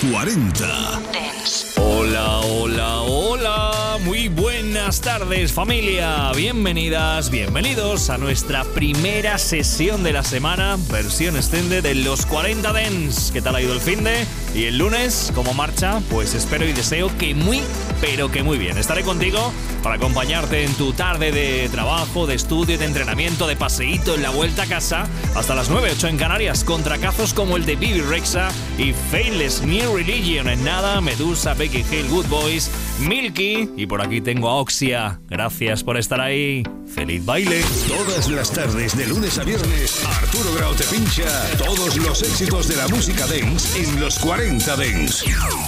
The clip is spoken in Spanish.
40 Dance. Hola, hola, hola. Muy buenas tardes, familia. Bienvenidas, bienvenidos a nuestra primera sesión de la semana, versión extended de los 40 Dance. ¿Qué tal ha ido el finde? Y el lunes, ¿cómo marcha? Pues espero y deseo que muy, pero que muy bien. Estaré contigo para acompañarte en tu tarde de trabajo, de estudio, de entrenamiento, de paseíto en la vuelta a casa, hasta las 9:08 en Canarias, con tracazos como el de Bibi Rexha y Faithless New Religion. En nada, Medusa, Becky Hill, Good Boys, Milky, y por aquí tengo a Oxia. Gracias por estar ahí. ¡Feliz baile! Todas las tardes, de lunes a viernes, Arturo Grau te pincha todos los éxitos de la música dance en los 40 Dance.